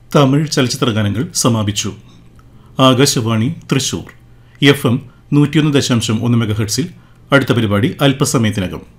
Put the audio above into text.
തമിഴ് ചലച്ചിത്രഗാനങ്ങൾ സമാപിച്ചു. ആകാശവാണി തൃശൂർ FM 101.1 മെഗാഹെർട്സിൽ അടുത്ത പരിപാടി അല്പസമയത്തിനകം.